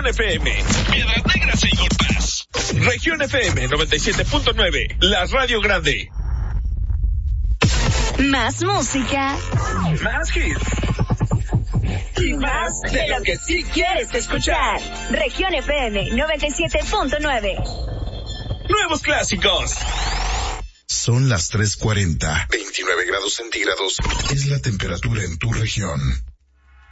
Región FM, Piedras Negras e Igualpás. Región FM 97.9, la radio grande. Más música. Más hits. Y más de lo que sí quieres escuchar. Región FM 97.9. Nuevos clásicos. Son las 3:40. 29 grados centígrados es la temperatura en tu región.